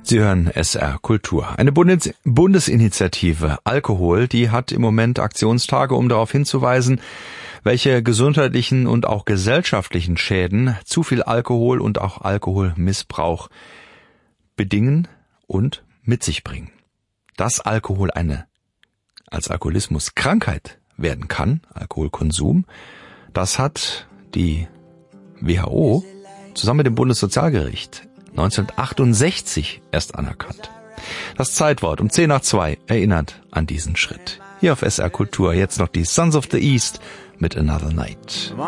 Sie hören SR Kultur. Eine Bundesinitiative Alkohol, die hat im Moment Aktionstage, um darauf hinzuweisen, welche gesundheitlichen und auch gesellschaftlichen Schäden zu viel Alkohol und auch Alkoholmissbrauch bedingen und mit sich bringen. Dass Alkohol als Alkoholismus Krankheit werden kann, Alkoholkonsum, das hat die WHO zusammen mit dem Bundessozialgericht 1968 erst anerkannt. Das Zeitwort um 1:10 erinnert an diesen Schritt. Hier auf SR Kultur jetzt noch die Sons of the East mit Another Night.